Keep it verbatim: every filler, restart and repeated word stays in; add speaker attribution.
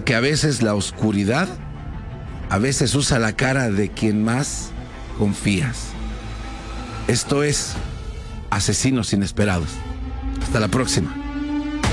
Speaker 1: que a veces la oscuridad, a veces usa la cara de quien más confías. Esto es Asesinos Inesperados. Hasta la próxima.